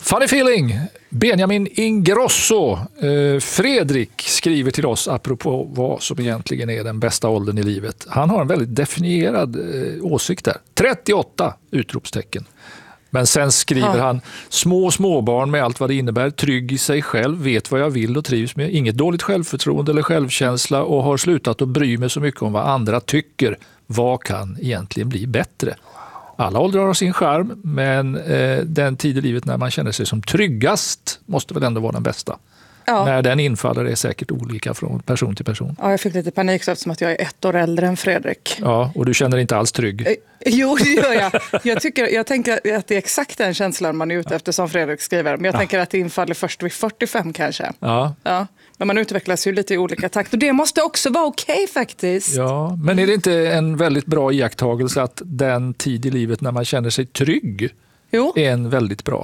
Funny feeling! Benjamin Ingrosso. Fredrik skriver till oss apropå vad som egentligen är den bästa åldern i livet. Han har en väldigt definierad åsikt där. 38! Utropstecken. Men sen skriver han småbarn med allt vad det innebär, trygg i sig själv, vet vad jag vill och trivs med, inget dåligt självförtroende eller självkänsla och har slutat att bry mig så mycket om vad andra tycker. Vad kan egentligen bli bättre? Alla åldrar har sin charm, men den tid i livet när man känner sig som tryggast måste väl ändå vara den bästa. Ja. När den infaller är säkert olika från person till person. Ja, jag fick lite panik så eftersom att jag är 1 år äldre än Fredrik. Ja, och du känner inte alls trygg. Jo, det gör jag. Jag tänker att det är exakt den känslan man är ute efter som Fredrik skriver. Men jag tänker att det infaller först vid 45 kanske. Ja. Men man utvecklas ju lite i olika takt. Och det måste också vara okej faktiskt. Ja, men är det inte en väldigt bra iakttagelse att den tid i livet när man känner sig trygg är en väldigt bra